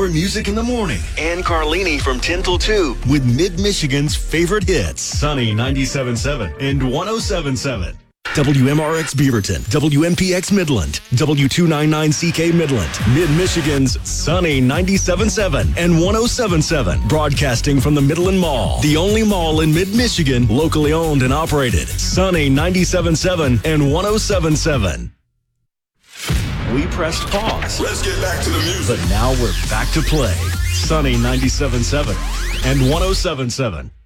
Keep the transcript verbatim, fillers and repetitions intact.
More music in the morning. And Carlini from ten till two. With Mid-Michigan's favorite hits. Sunny ninety-seven point seven and one oh seven point seven. W M R X Beaverton, W M P X Midland, W two ninety-nine C K Midland, Mid-Michigan's Sunny ninety-seven point seven and one oh seven point seven. Broadcasting from the Midland Mall, the only mall in Mid-Michigan, locally owned and operated. Sunny ninety-seven point seven and one oh seven point seven. We pressed pause. Let's get back to the music. But now we're back to play. Sunny ninety-seven point seven and one oh seven point seven.